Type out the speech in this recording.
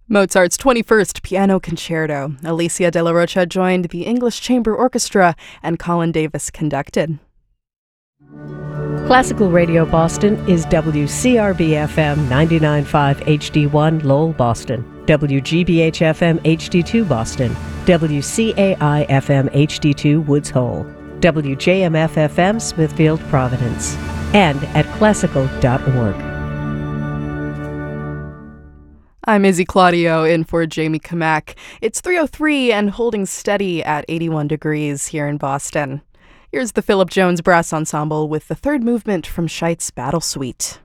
Mozart's 21st Piano Concerto. Alicia de la Rocha joined the English Chamber Orchestra, and Colin Davis conducted. Classical Radio Boston is WCRB-FM 99.5 HD1 Lowell, Boston, WGBH-FM HD2 Boston, WCAI-FM HD2 Woods Hole, WJMF-FM Smithfield, Providence, and at classical.org. I'm Izzy Claudio in for Jamie Kamak. It's 3:03 and holding steady at 81 degrees here in Boston. Here's the Philip Jones Brass Ensemble with the third movement from Scheidt's Battle Suite.